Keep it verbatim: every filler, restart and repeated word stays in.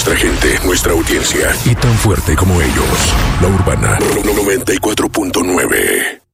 nuestra gente, nuestra audiencia y tan fuerte como ellos. La Urbana noventa y cuatro punto nueve.